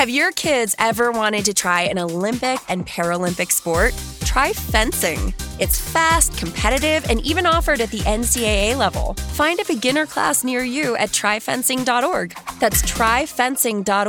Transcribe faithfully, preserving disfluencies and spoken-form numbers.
Have your kids ever wanted to try an Olympic and Paralympic sport? Try fencing. It's fast, competitive, and even offered at the N C double A level. Find a beginner class near you at try fencing dot org. That's try fencing dot org.